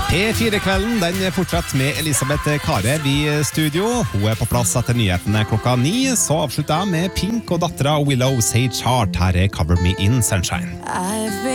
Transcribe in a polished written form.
P4-kvelden, den fortsetter med Elisabeth Karev i studio. Hun på plass etter nyhetene 9:00. Så avslutter jeg med Pink og dattera Willow Sage Heart. Her Cover Me In Sunshine.